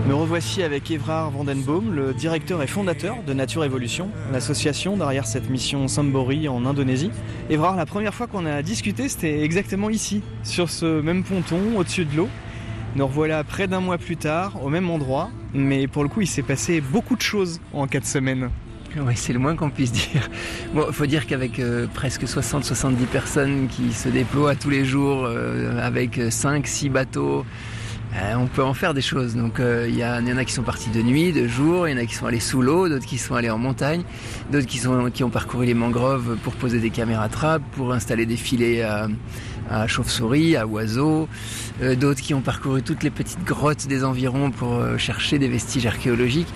Me revoici avec Évrard Vandenboom, le directeur et fondateur de Nature Évolution, l'association derrière cette mission Sambori en Indonésie. Évrard, la première fois qu'on a discuté, c'était exactement ici, sur ce même ponton, au-dessus de l'eau. Nous revoilà près d'un mois plus tard, au même endroit, mais pour le coup, il s'est passé beaucoup de choses en 4 semaines. Oui, c'est le moins qu'on puisse dire. Bon, il faut dire qu'avec presque 60-70 personnes qui se déploient tous les jours, avec 5-6 bateaux, on peut en faire des choses. Donc il y en a qui sont partis de nuit, de jour, il y en a qui sont allés sous l'eau, d'autres qui sont allés en montagne, d'autres qui ont parcouru les mangroves pour poser des caméras trappes, pour installer des filets à chauves-souris, à oiseaux, d'autres qui ont parcouru toutes les petites grottes des environs pour chercher des vestiges archéologiques.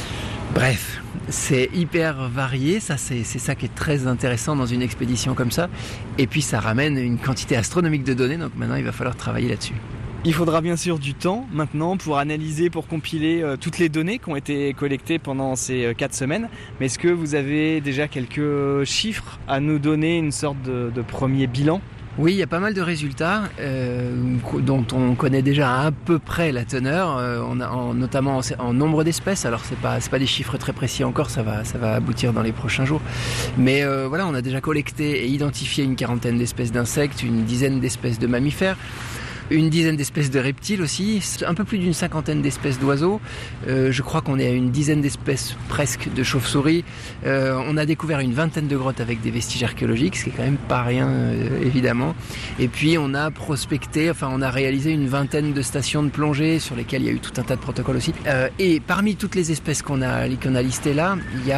Bref, c'est hyper varié, ça c'est ça qui est très intéressant dans une expédition comme ça. Et puis ça ramène une quantité astronomique de données, donc maintenant il va falloir travailler là-dessus. Il faudra bien sûr du temps maintenant pour analyser, pour compiler toutes les données qui ont été collectées pendant ces 4 semaines. Mais est-ce que vous avez déjà quelques chiffres à nous donner, une sorte de premier bilan ? Oui, il y a pas mal de résultats dont on connaît déjà à peu près la teneur, notamment en nombre d'espèces. Alors c'est pas des chiffres très précis encore, ça va aboutir dans les prochains jours. Mais voilà, on a déjà collecté et identifié une 40aine d'espèces d'insectes, une dizaine d'espèces de mammifères, une dizaine d'espèces de reptiles aussi, un peu plus d'une 50aine d'espèces d'oiseaux. Je crois qu'on est à une dizaine d'espèces presque de chauves-souris. On a découvert une 20aine de grottes avec des vestiges archéologiques, ce qui est quand même pas rien évidemment. Et puis on a on a réalisé une 20aine de stations de plongée sur lesquelles il y a eu tout un tas de protocoles aussi. Et parmi toutes les espèces qu'on a listées là,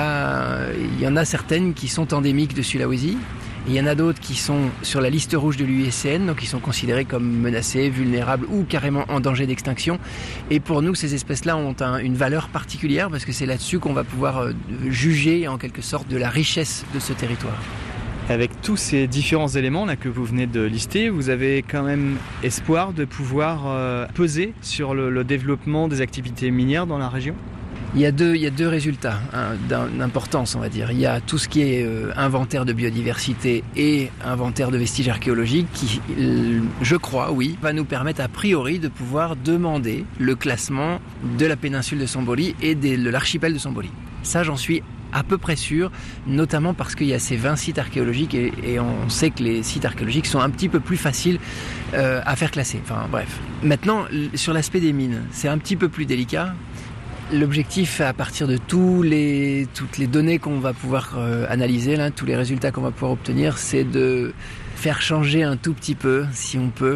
il y en a certaines qui sont endémiques de Sulawesi. Il y en a d'autres qui sont sur la liste rouge de l'UICN, donc qui sont considérées comme menacées, vulnérables ou carrément en danger d'extinction. Et pour nous, ces espèces-là ont une valeur particulière parce que c'est là-dessus qu'on va pouvoir juger en quelque sorte de la richesse de ce territoire. Avec tous ces différents éléments là que vous venez de lister, vous avez quand même espoir de pouvoir peser sur le développement des activités minières dans la région ? Il y a deux résultats d'importance, on va dire. Il y a tout ce qui est inventaire de biodiversité et inventaire de vestiges archéologiques qui, je crois, oui, va nous permettre a priori de pouvoir demander le classement de la péninsule de Sambori et de l'archipel de Sambori. Ça, j'en suis à peu près sûr, notamment parce qu'il y a ces 20 sites archéologiques et on sait que les sites archéologiques sont un petit peu plus faciles à faire classer. Enfin bref. Maintenant, sur l'aspect des mines, c'est un petit peu plus délicat. L'objectif, à partir de toutes les données qu'on va pouvoir analyser, là, tous les résultats qu'on va pouvoir obtenir, c'est de faire changer un tout petit peu, si on peut,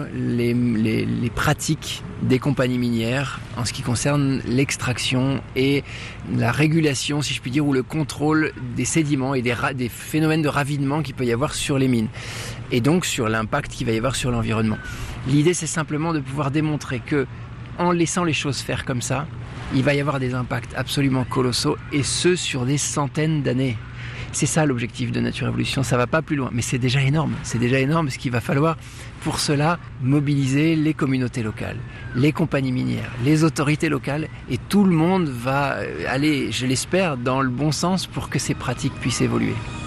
les pratiques des compagnies minières en ce qui concerne l'extraction et la régulation, si je puis dire, ou le contrôle des sédiments et des phénomènes de ravinement qu'il peut y avoir sur les mines et donc sur l'impact qu'il va y avoir sur l'environnement. L'idée, c'est simplement de pouvoir démontrer que, en laissant les choses faire comme ça, il va y avoir des impacts absolument colossaux et ce sur des centaines d'années. C'est ça l'objectif de Nature Évolution, ça va pas plus loin, mais c'est déjà énorme parce qu'il va falloir pour cela mobiliser les communautés locales, les compagnies minières, les autorités locales et tout le monde va aller, je l'espère, dans le bon sens pour que ces pratiques puissent évoluer.